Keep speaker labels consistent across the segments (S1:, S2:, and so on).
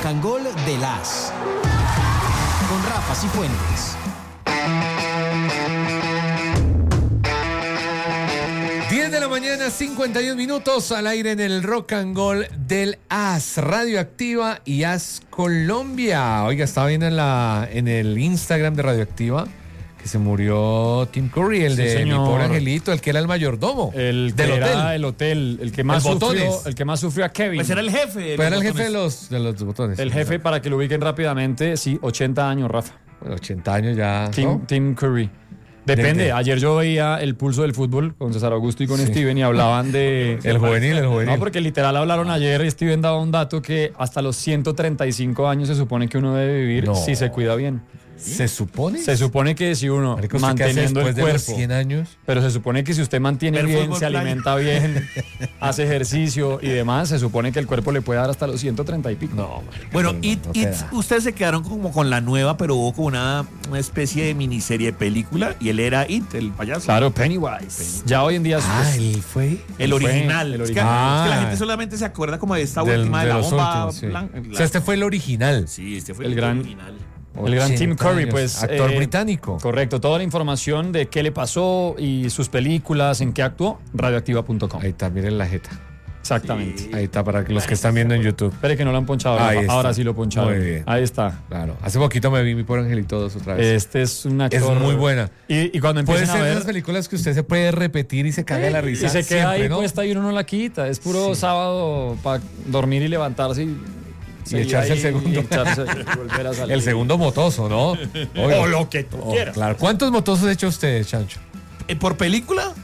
S1: Rock and Gold de las con Rafa Cifuentes.
S2: 10 de la mañana, 51 minutos al aire en el Rock and Gold del AS, Radioactiva y AS Colombia. Oiga, estaba viendo en el Instagram de Radioactiva que se murió Tim Curry, el de Mi Pobre Angelito, el que era el mayordomo
S3: del hotel, el que más sufrió a Kevin.
S4: Pues era el jefe.
S2: Era el jefe de los botones.
S3: El jefe, para que lo ubiquen rápidamente, sí, 80 años, Rafa.
S2: Bueno, 80 años ya.
S3: Tim Curry. Depende, ayer yo veía el pulso del fútbol con César Augusto y con Steven y hablaban de...
S2: El juvenil.
S3: No, porque literal hablaron ayer y Steven daba un dato que hasta los 135 años se supone que uno debe vivir si se cuida bien.
S2: ¿Se supone?
S3: Se supone que si uno, manteniendo el cuerpo,
S2: de los 100 años.
S3: Pero se supone que si usted mantiene bien, se alimenta bien, hace ejercicio y demás, se supone que el cuerpo le puede dar hasta los 130 y pico.
S4: No, bueno, ustedes se quedaron como con la nueva, pero hubo como una especie de miniserie de película y él era It, el payaso.
S3: Claro, Pennywise. Ya hoy en día
S2: él fue
S4: el original.
S3: El
S4: es que la gente solamente se acuerda como de esta última de la bomba blanca.
S2: O sea, este fue el original.
S4: Sí, este fue
S3: el gran
S4: original.
S3: El gran Tim Curry, pues.
S2: Actor británico.
S3: Correcto. Toda la información de qué le pasó y sus películas, en qué actuó, radioactiva.com.
S2: Ahí está, miren la jeta.
S3: Exactamente.
S2: Sí. Ahí está, para los que están viendo en YouTube.
S3: Espere que no lo han ponchado. Ahora sí lo poncharon.
S2: Muy bien.
S3: Ahí está.
S2: Claro. Hace poquito me vi Mi Pobre Angelito 2 otra vez.
S3: Este es un actor.
S2: Es muy buena.
S3: Y cuando empiezan a ver...
S2: Puede ser esas películas que usted se puede repetir y se caga la risa.
S3: Y se queda
S2: siempre,
S3: ahí
S2: ¿no?
S3: puesta y uno no la quita. Es puro sábado para dormir y levantarse y
S2: echarse el segundo.
S3: Y volver a salir.
S2: El segundo motoso, ¿no?
S3: O lo que tú quieras.
S2: Claro. ¿Cuántos motosos ha hecho usted, Chancho?
S4: ¿Por película?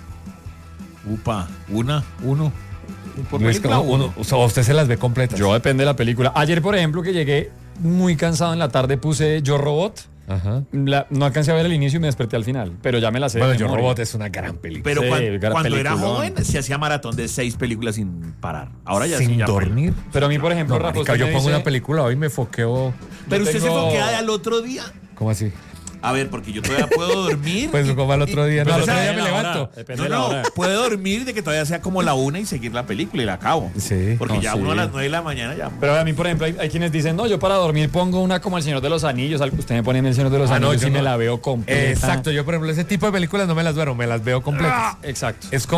S4: Uno. Por
S2: Luis,
S4: película,
S2: uno. O sea, usted se las ve completas.
S3: Yo depende de la película. Ayer, por ejemplo, que llegué muy cansado en la tarde, puse Yo Robot.
S2: Ajá.
S3: No alcancé a ver el inicio y me desperté al final, pero ya me la sé.
S2: Bueno, Yo Robot es una gran película.
S4: Pero cuando era joven se hacía maratón de 6 películas sin parar. Ahora ya
S2: sin
S4: sí, ya
S2: dormir.
S3: Pero a mí, por ejemplo, Rafa,
S2: yo pongo una película hoy me foqueo.
S4: Pero usted se foquea al otro día.
S2: ¿Cómo así?
S4: A ver, porque yo todavía puedo dormir.
S2: Pues como al otro día. No, al otro día me levanto.
S4: No, puedo dormir de que todavía sea como la 1 y seguir la película y la acabo.
S2: Sí.
S4: Porque ya uno a las 9 de la mañana ya.
S3: Pero a mí, por ejemplo, hay quienes dicen, no, yo para dormir pongo una como El Señor de los Anillos. Usted me pone en El Señor de los Anillos y me la veo completa.
S2: Exacto, yo por ejemplo ese tipo de películas no me las duermo, me las veo completas.
S3: Exacto.
S2: Es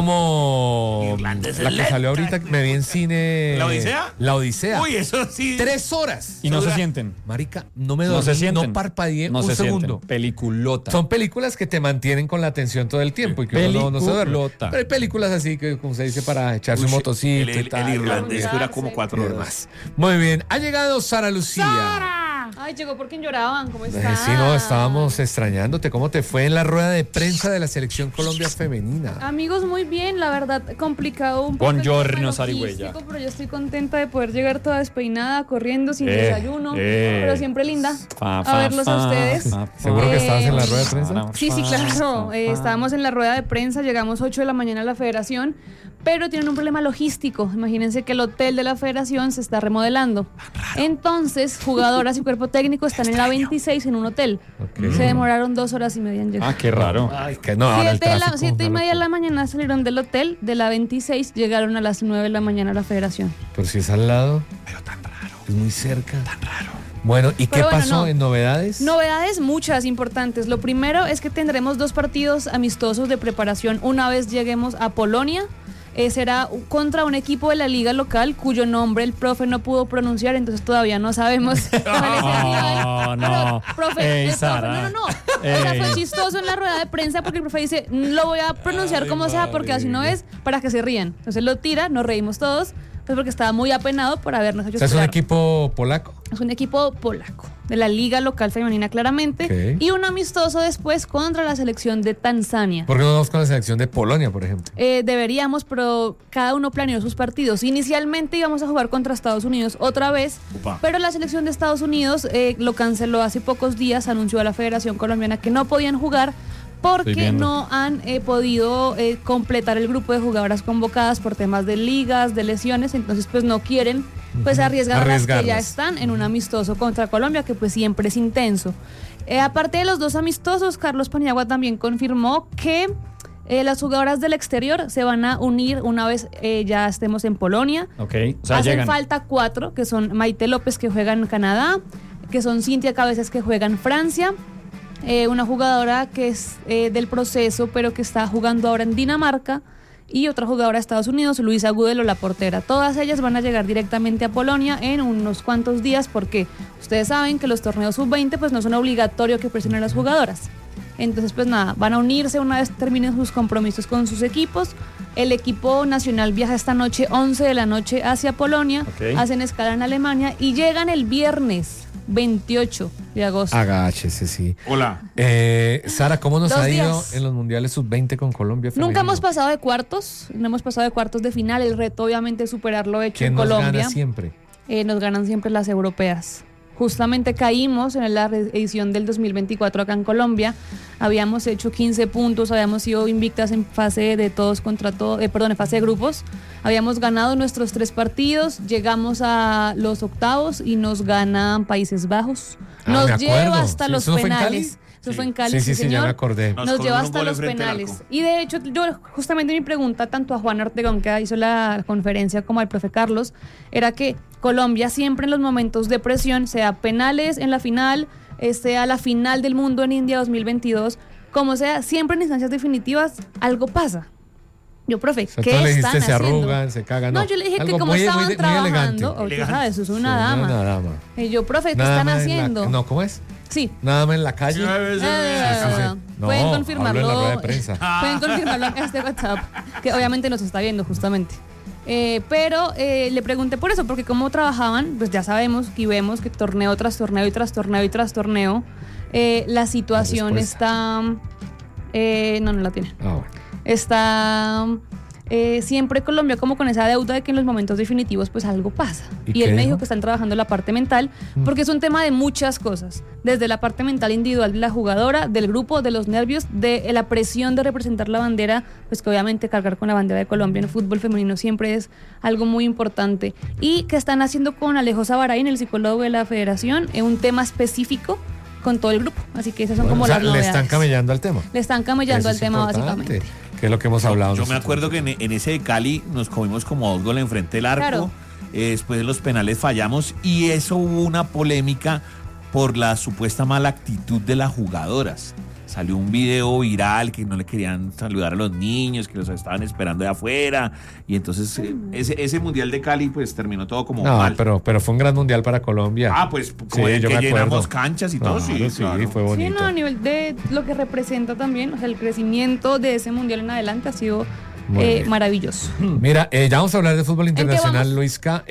S2: como la que salió ahorita, me vi en cine.
S4: ¿La Odisea?
S2: La Odisea.
S4: Uy, eso sí.
S2: 3 horas.
S3: Y no se sienten.
S2: Marica, no me dormí, no parpadeé un segundo.
S3: Peliculota.
S2: Son películas que te mantienen con la atención todo el tiempo y que uno no se duerme. Pero hay películas así que, como se dice, para echarse un motocito y tal.
S4: El irlandés dura como 4 horas más.
S2: Muy bien. Ha llegado Sara Lucía.
S5: ¡Sara! Ay, llegó porque lloraban. ¿Cómo estás?
S2: Sí, no, estábamos extrañándote. ¿Cómo te fue en la rueda de prensa de la Selección Colombia Femenina?
S5: Amigos, muy bien. La verdad, complicado un poco.
S3: Buongiorno, Sarigüeya.
S5: Pero yo estoy contenta de poder llegar toda despeinada, corriendo, sin desayuno. Pero siempre linda a verlos a ustedes.
S2: ¿Seguro que estabas en la rueda de prensa?
S5: Sí, claro. Estábamos en la rueda de prensa, llegamos 8 de la mañana a la federación, pero tienen un problema logístico. Imagínense que el hotel de la federación se está remodelando. Entonces, jugadoras y cuerpo técnico están en la 26 en un hotel. Okay. Se demoraron 2 horas y media en llegar.
S3: Ah, qué raro.
S2: Ay, que no,
S5: 7:30 de la mañana salieron del hotel, de la 26 llegaron a las 9 de la mañana a la federación.
S2: Pero si es al lado.
S4: Pero tan raro.
S2: Es muy cerca.
S4: Tan raro.
S2: Bueno, ¿y qué pasó en novedades?
S5: Novedades muchas, importantes. Lo primero es que tendremos 2 partidos amistosos de preparación una vez lleguemos a Polonia. Será contra un equipo de la liga local cuyo nombre el profe no pudo pronunciar, entonces todavía no sabemos cuál es el rival.
S3: No.
S5: Profe, no. O sea, fue chistoso en la rueda de prensa porque el profe dice, lo voy a pronunciar como sea porque así no es, para que se rían. Entonces lo tira, nos reímos todos, pues porque estaba muy apenado por habernos hecho.
S2: O sea, ¿es un equipo polaco?
S5: Es un equipo polaco, de la liga local femenina claramente,
S2: okay.
S5: Y un amistoso después contra la selección de Tanzania.
S2: ¿Por qué no vamos con la selección de Polonia, por ejemplo?
S5: Deberíamos, pero cada uno planeó sus partidos. Inicialmente íbamos a jugar contra Estados Unidos otra vez, pero la selección de Estados Unidos lo canceló hace pocos días, anunció a la Federación Colombiana que no podían jugar porque no han podido completar el grupo de jugadoras convocadas por temas de ligas, de lesiones, entonces pues no quieren arriesgar a las que ya están en un amistoso contra Colombia, que pues siempre es intenso. Aparte de los 2 amistosos, Carlos Paniagua también confirmó que Las jugadoras del exterior se van a unir una vez ya estemos en Polonia.
S3: Ok, o sea,
S5: Hacen
S3: llegan.
S5: falta 4, que son Maite López, que juega en Canadá, que son Cintia Cabezas, que juega en Francia, una jugadora que es del proceso, pero que está jugando ahora en Dinamarca, y otra jugadora de Estados Unidos, Luisa Gudelo, la portera. Todas ellas van a llegar directamente a Polonia en unos cuantos días, porque ustedes saben que los torneos sub-20 pues no son obligatorios que presionen a las jugadoras. Entonces, pues nada, van a unirse una vez terminen sus compromisos con sus equipos. El equipo nacional viaja esta noche, 11 de la noche, hacia Polonia.
S3: Ok.
S5: Hacen escala en Alemania y llegan el viernes 28 de agosto.
S2: Agáchese, sí.
S4: Hola.
S2: Sara, ¿cómo nos
S5: 2
S2: ha ido
S5: días.
S2: en los mundiales sub-20 con Colombia femenino?
S5: Nunca hemos pasado de cuartos, no hemos pasado de cuartos de final. El reto, obviamente, es superar lo hecho
S2: ¿Quién
S5: en
S2: nos
S5: Colombia.
S2: gana siempre?
S5: Nos ganan siempre las europeas. Justamente caímos en la edición del 2024 acá en Colombia. Habíamos hecho 15 puntos, habíamos sido invictas en fase de todos contra todos, en fase de grupos. Habíamos ganado nuestros 3 partidos, llegamos a los octavos y nos ganan Países Bajos. Nos
S2: me
S5: lleva
S2: acuerdo.
S5: hasta
S2: ¿Sí,
S5: los
S2: eso no fue en Cali?
S5: penales. Eso fue en Cali,
S2: Sí, ya
S5: señor.
S2: me acordé.
S4: Nos
S5: Nos
S4: colgó
S5: lleva
S4: un
S5: hasta
S4: gol
S5: los
S4: frente al
S5: penales.
S4: arco.
S5: Y de hecho, yo justamente mi pregunta tanto a Juan Ortegón, que hizo la conferencia, como al profe Carlos, era que Colombia siempre en los momentos de presión, sea penales en la final, sea la final del mundo en India 2022, como sea, siempre en instancias definitivas algo pasa. Yo, profe,
S2: O sea,
S5: ¿qué
S2: tú le
S5: están
S2: dijiste se
S5: haciendo?
S2: arrugan, se cagan.
S5: No, yo le dije que
S2: algo
S5: como
S2: muy-
S5: estaban
S2: muy
S5: trabajando,
S2: elegante.
S5: o tú sabes, eso es una
S2: Sí,
S5: dama.
S2: Una dama.
S5: Y yo, profe, ¿qué
S2: Nada
S5: están
S2: más en la-
S5: haciendo?
S2: No, ¿cómo es?
S5: Sí.
S2: Nada más en la calle. No,
S5: Pueden
S2: hablo
S5: confirmarlo.
S2: en la rueda de prensa.
S5: Pueden confirmarlo en este WhatsApp, que obviamente nos está viendo justamente. Pero le pregunté por eso, porque cómo trabajaban, pues ya sabemos y vemos que torneo tras torneo y tras torneo y tras torneo, la situación
S2: La
S5: está... no la tiene.
S2: Ah, bueno.
S5: Está... siempre Colombia como con esa deuda de que en los momentos definitivos pues algo pasa.
S2: ¿Y
S5: Y él
S2: qué
S5: me dijo
S2: dijo?
S5: que están trabajando la parte mental, porque es un tema de muchas cosas, desde la parte mental individual de la jugadora, del grupo, de los nervios, de la presión de representar la bandera, pues que obviamente cargar con la bandera de Colombia en el fútbol femenino siempre es algo muy importante. Y que están haciendo con Alejo Sabarain, el psicólogo de la federación, un tema específico con todo el grupo. Así que esas son
S2: Bueno,
S5: como
S2: o sea,
S5: las
S2: le
S5: novedades.
S2: están camellando al tema.
S5: Le están camellando
S2: Eso
S5: al
S2: es
S5: tema
S2: importante,
S5: básicamente.
S2: que es lo que hemos hablado.
S4: Yo me
S2: nosotros.
S4: acuerdo que en ese de Cali nos comimos como 2 goles enfrente del arco.
S5: Claro.
S4: Después de los penales fallamos y eso hubo una polémica por la supuesta mala actitud de las jugadoras. Salió un video viral que no le querían saludar a los niños, que los estaban esperando de afuera. Y entonces ese Mundial de Cali pues terminó todo como
S2: No,
S4: mal.
S2: pero fue un gran mundial para Colombia.
S4: Ah, pues como
S2: Sí,
S4: el
S2: yo
S4: que
S2: me acuerdo.
S4: llenamos canchas y todo,
S2: Claro,
S4: sí,
S2: sí,
S4: claro.
S2: fue
S5: Sí,
S2: bonito.
S5: no, a nivel de lo que representa también, o sea, el crecimiento de ese mundial en adelante ha sido
S2: Muy bien.
S5: maravilloso.
S2: Mira, ya vamos a hablar de fútbol
S5: qué
S2: internacional,
S5: vamos?
S2: Luisca.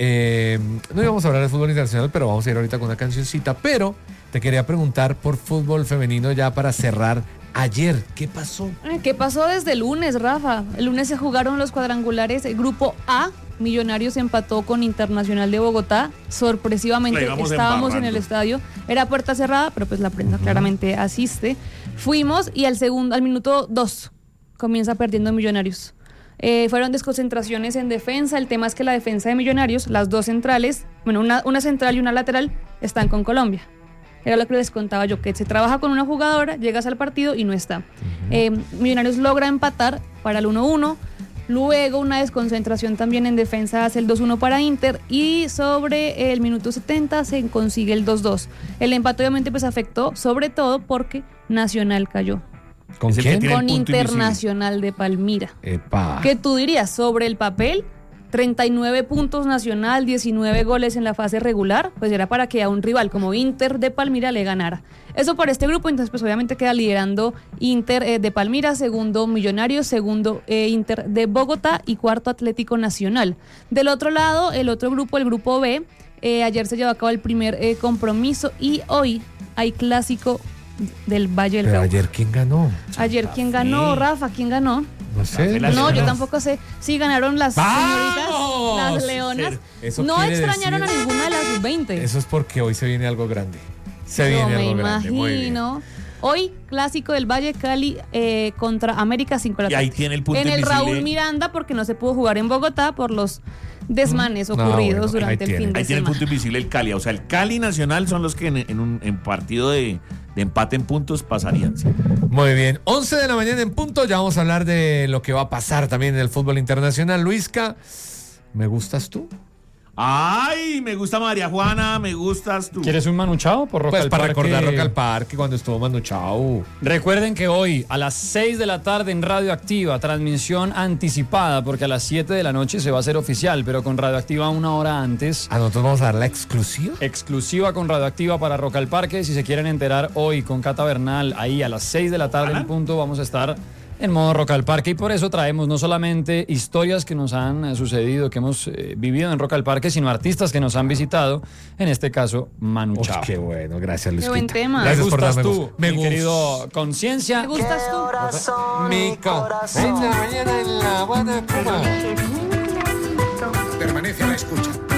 S2: No íbamos a hablar de fútbol internacional, pero vamos a ir ahorita con una cancioncita. Pero te quería preguntar por fútbol femenino ya para cerrar. Ayer, ¿qué pasó?
S5: ¿Qué pasó desde el lunes, Rafa? El lunes se jugaron los cuadrangulares. El grupo A, Millonarios empató con Internacional de Bogotá. Sorpresivamente
S4: La íbamos
S5: estábamos en el
S4: embarrando.
S5: estadio. Era puerta cerrada, pero pues la prensa claramente asiste. Fuimos y al minuto 2 comienza perdiendo Millonarios. Fueron desconcentraciones en defensa. El tema es que la defensa de Millonarios, las 2 centrales, bueno, una central y una lateral, están con Colombia. Era lo que les contaba yo, que se trabaja con una jugadora, llegas al partido y no está. Millonarios logra empatar para el 1-1. Luego una desconcentración también en defensa hace el 2-1 para Inter. Y sobre el minuto 70 se consigue el 2-2. El empate obviamente pues afectó, sobre todo porque Nacional cayó.
S2: ¿Con
S4: Es el que
S2: quién?
S4: tiene el
S5: Con
S4: punto
S5: Internacional de Palmira.
S2: Epa.
S5: ¿Qué tú dirías? Sobre el papel, 39 puntos Nacional, 19 goles en la fase regular, pues era para que a un rival como Inter de Palmira le ganara. Eso por este grupo, entonces pues obviamente queda liderando Inter de Palmira, segundo Millonarios, segundo Inter de Bogotá y cuarto Atlético Nacional. Del otro lado, el otro grupo, el grupo B, ayer se llevó a cabo el primer compromiso y hoy hay clásico del Valle del
S2: Pero
S5: Cauca.
S2: ayer, ¿quién ganó?
S5: Ayer, ¿quién ganó, Rafa? ¿Quién ganó?
S2: No sé.
S4: Las
S5: No, yo
S4: Leonas.
S5: tampoco sé. Sí, ganaron las señoritas, las leonas.
S2: Eso
S5: No
S2: quiere
S5: extrañaron
S2: decir-
S5: a ninguna de las sub-20.
S2: Eso es porque hoy se viene algo grande. Se
S5: No
S2: viene
S5: me
S2: algo grande. Muy bien.
S5: imagino. Hoy, clásico del Valle Cali contra América 5 de la
S4: Y ahí
S5: tarde.
S4: tiene el punto
S5: En el
S4: invisible.
S5: Raúl Miranda, porque no se pudo jugar en Bogotá por los desmanes
S2: No,
S5: ocurridos
S2: bueno,
S5: durante
S2: ahí
S5: el fin
S2: tiene.
S5: de
S4: Ahí tiene el
S5: semana.
S4: punto invisible el Cali. O sea, el Cali Nacional son los que en partido de de empate en puntos pasarían. ¿Sí?
S2: Muy bien, 11 de la mañana en punto, ya vamos a hablar de lo que va a pasar también en el fútbol internacional. Luisca, ¿me gustas tú?
S4: Ay, me gusta María Juana, me gustas tú.
S3: ¿Quieres un Manu Chao por Rock
S2: Pues
S3: al
S2: para
S3: Parque?
S2: recordar Rock al Parque cuando estuvo Manu Chao.
S3: Recuerden que hoy a las 6 de la tarde en Radioactiva, transmisión anticipada, porque a las 7 de la noche se va a hacer oficial, pero con Radioactiva una hora antes.
S2: ¿A nosotros vamos a dar la exclusiva?
S3: Exclusiva con Radioactiva para Rock al Parque. Si se quieren enterar hoy con Cata Bernal, ahí a las 6 de la tarde en punto, vamos a estar en modo Rock al Parque, y por eso traemos no solamente historias que nos han sucedido, que hemos vivido en Rock al Parque, sino artistas que nos han visitado, en este caso Manu Chao.
S2: Qué bueno, gracias Luisquita.
S5: Qué buen tema.
S2: Gracias
S3: ¿Me
S2: por
S3: gustas
S2: darme
S3: tú,
S2: gusto.
S3: mi querido Conciencia?
S5: ¿Te gustas tú?
S2: Mi corazón. En la mañana en La Habana, Cuba.
S1: Permanece a la escucha.